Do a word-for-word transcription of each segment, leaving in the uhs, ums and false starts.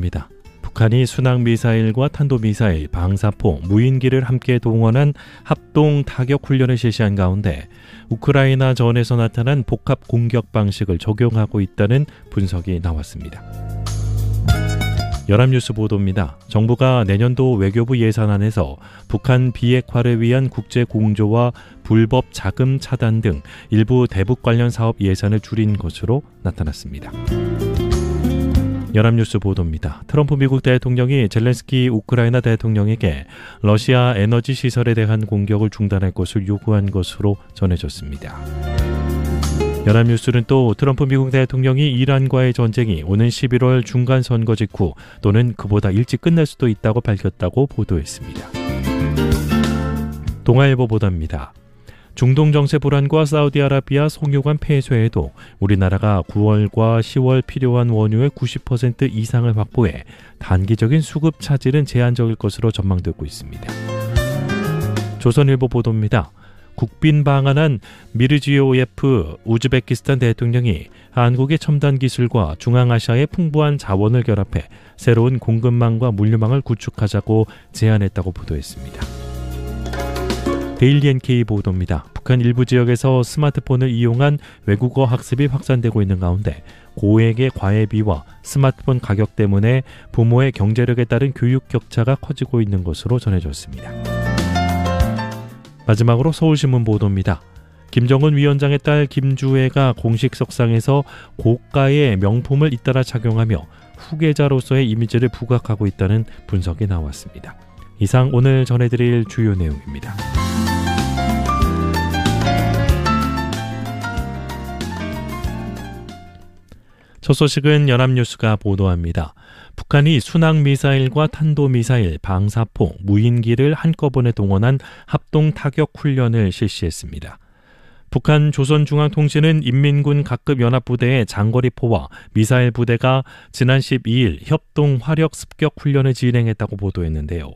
보도입니다. 북한이 순항미사일과 탄도미사일, 방사포, 무인기를 함께 동원한 합동 타격 훈련을 실시한 가운데 우크라이나 전에서 나타난 복합 공격 방식을 적용하고 있다는 분석이 나왔습니다. 연합뉴스 보도입니다. 정부가 내년도 외교부 예산안에서 북한 비핵화를 위한 국제 공조와 불법 자금 차단 등 일부 대북 관련 사업 예산을 줄인 것으로 나타났습니다. 연합뉴스 보도입니다. 트럼프 미국 대통령이 젤렌스키 우크라이나 대통령에게 러시아 에너지 시설에 대한 공격을 중단할 것을 요구한 것으로 전해졌습니다. 연합뉴스는 또 트럼프 미국 대통령이 이란과의 전쟁이 오는 십일월 중간선거 직후 또는 그보다 일찍 끝날 수도 있다고 밝혔다고 보도했습니다. 동아일보 보도입니다. 중동 정세 불안과 사우디아라비아 석유관 폐쇄에도 우리나라가 구월과 시월 필요한 원유의 구십 퍼센트 이상을 확보해 단기적인 수급 차질은 제한적일 것으로 전망되고 있습니다. 조선일보 보도입니다. 국빈 방한한 미르지요예프 우즈베키스탄 대통령이 한국의 첨단 기술과 중앙아시아의 풍부한 자원을 결합해 새로운 공급망과 물류망을 구축하자고 제안했다고 보도했습니다. 데일리 엔케이 보도입니다. 북한 일부 지역에서 스마트폰을 이용한 외국어 학습이 확산되고 있는 가운데 고액의 과외비와 스마트폰 가격 때문에 부모의 경제력에 따른 교육 격차가 커지고 있는 것으로 전해졌습니다. 마지막으로 서울신문 보도입니다. 김정은 위원장의 딸 김주애가 공식 석상에서 고가의 명품을 잇따라 착용하며 후계자로서의 이미지를 부각하고 있다는 분석이 나왔습니다. 이상 오늘 전해드릴 주요 내용입니다. 첫 소식은 연합뉴스가 보도합니다. 북한이 순항미사일과 탄도미사일, 방사포, 무인기를 한꺼번에 동원한 합동 타격 훈련을 실시했습니다. 북한 조선중앙통신은 인민군 각급 연합부대의 장거리포와 미사일 부대가 지난 십이일 협동 화력 습격 훈련을 진행했다고 보도했는데요.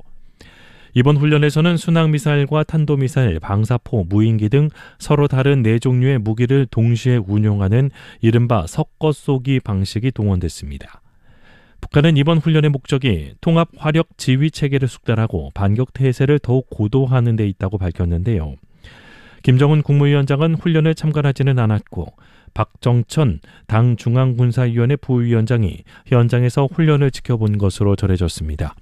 이번 훈련에서는 순항미사일과 탄도미사일, 방사포, 무인기 등 서로 다른 네 종류의 무기를 동시에 운용하는 이른바 섞어 쏘기 방식이 동원됐습니다. 북한은 이번 훈련의 목적이 통합 화력 지휘 체계를 숙달하고 반격 태세를 더욱 고도화하는 데 있다고 밝혔는데요. 김정은 국무위원장은 훈련에 참관하지는 않았고 박정천 당 중앙군사위원회 부위원장이 현장에서 훈련을 지켜본 것으로 전해졌습니다.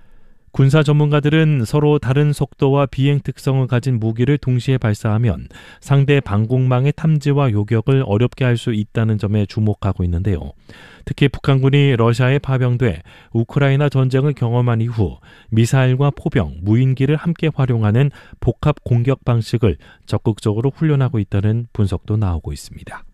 군사 전문가들은 서로 다른 속도와 비행 특성을 가진 무기를 동시에 발사하면 상대 방공망의 탐지와 요격을 어렵게 할 수 있다는 점에 주목하고 있는데요. 특히 북한군이 러시아에 파병돼 우크라이나 전쟁을 경험한 이후 미사일과 포병, 무인기를 함께 활용하는 복합 공격 방식을 적극적으로 훈련하고 있다는 분석도 나오고 있습니다.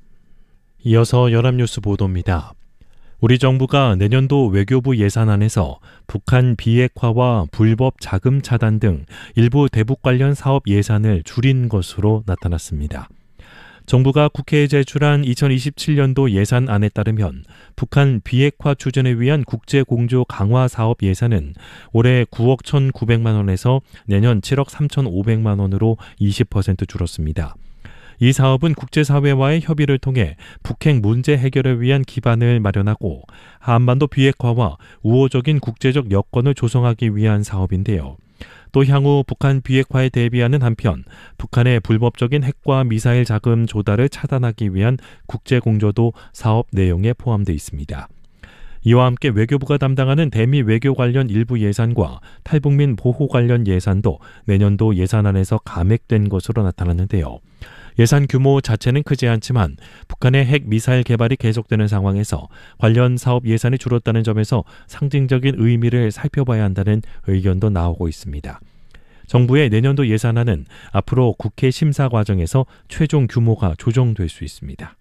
이어서 연합뉴스 보도입니다. 우리 정부가 내년도 외교부 예산안에서 북한 비핵화와 불법 자금 차단 등 일부 대북 관련 사업 예산을 줄인 것으로 나타났습니다. 정부가 국회에 제출한 이천이십칠년도 예산안에 따르면 북한 비핵화 추진을 위한 국제공조 강화 사업 예산은 올해 구억 천구백만 원에서 내년 칠억 삼천오백만 원으로 이십 퍼센트 줄었습니다. 이 사업은 국제사회와의 협의를 통해 북핵 문제 해결을 위한 기반을 마련하고 한반도 비핵화와 우호적인 국제적 여건을 조성하기 위한 사업인데요. 또 향후 북한 비핵화에 대비하는 한편 북한의 불법적인 핵과 미사일 자금 조달을 차단하기 위한 국제공조도 사업 내용에 포함되어 있습니다. 이와 함께 외교부가 담당하는 대미 외교 관련 일부 예산과 탈북민 보호 관련 예산도 내년도 예산안에서 감액된 것으로 나타났는데요. 예산 규모 자체는 크지 않지만 북한의 핵 미사일 개발이 계속되는 상황에서 관련 사업 예산이 줄었다는 점에서 상징적인 의미를 살펴봐야 한다는 의견도 나오고 있습니다. 정부의 내년도 예산안은 앞으로 국회 심사 과정에서 최종 규모가 조정될 수 있습니다.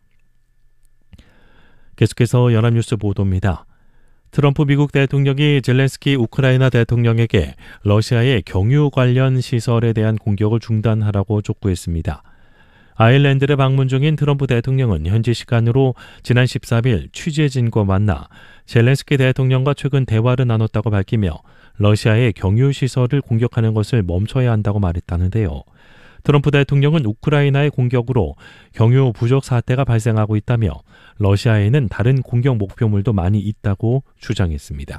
계속해서 연합뉴스 보도입니다. 트럼프 미국 대통령이 젤렌스키 우크라이나 대통령에게 러시아의 경유 관련 시설에 대한 공격을 중단하라고 촉구했습니다. 아일랜드를 방문 중인 트럼프 대통령은 현지 시간으로 지난 십삼일 취재진과 만나 젤렌스키 대통령과 최근 대화를 나눴다고 밝히며 러시아의 경유시설을 공격하는 것을 멈춰야 한다고 말했다는데요. 트럼프 대통령은 우크라이나의 공격으로 경유 부족 사태가 발생하고 있다며 러시아에는 다른 공격 목표물도 많이 있다고 주장했습니다.